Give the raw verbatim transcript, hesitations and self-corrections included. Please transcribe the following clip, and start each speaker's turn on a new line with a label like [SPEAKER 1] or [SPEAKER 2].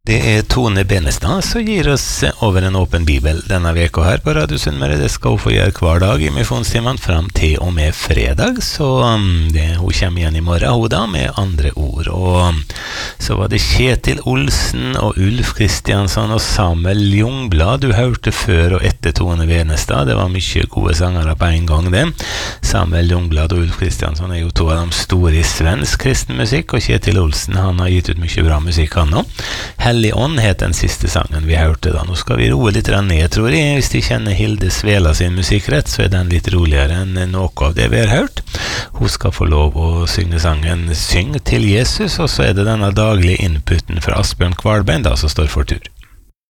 [SPEAKER 1] Det er Tone Benestad som gir oss over en åpen bibel denne veka her på Radio Sunnmøre. Det skal hun få gjøre hver dag i misjonstimene fram til og med fredag, så um, det, hun kommer igjen i morgen, hun da, med andre ord. Og um, så var det Kjetil Olsen og Ulf Kristiansson og Samuel Ljungblad du hørte før og etter Tone Benestad. Det var mye gode sangere på en gang det. Samuel Ljungblad og Ulf Kristiansson er jo to av de store i svensk kristenmusikk, og Kjetil Olsen, han har gitt ut mye bra musikk han nå. Hellig ånd het den siste sangen vi hørte da. Nå skal vi roe litt ned, tror jeg. Hvis de kjenner Hilde Svela sin musikkrett, så er den litt roligere enn noe av det vi har hørt. Hun skal få lov å synge sangen Syng til Jesus, og så er det denne daglige inputen fra Asbjørn Kvalbein da, som står for tur.